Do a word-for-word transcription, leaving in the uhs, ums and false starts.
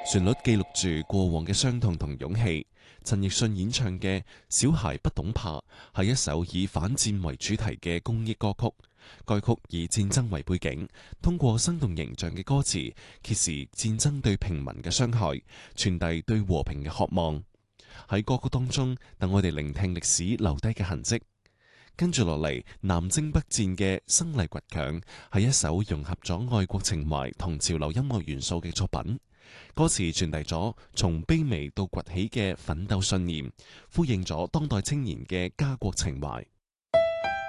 旋律記錄住過往嘅傷痛同勇氣。陳奕迅演唱嘅《小孩不懂怕》係一首以反戰為主題嘅公益歌曲。該曲以戰爭為背景，通過生動形象嘅歌詞，揭示戰爭對平民嘅傷害，傳遞對和平嘅渴望。喺歌曲當中，等我哋聆聽歷史留低嘅痕跡。跟住落嚟，南征北戰嘅《生嚟倔強》係一首融合咗愛國情懷同潮流音樂元素嘅作品。歌詞傳遞咗從卑微到崛起嘅奮鬥信念，呼應咗當代青年嘅家國情懷。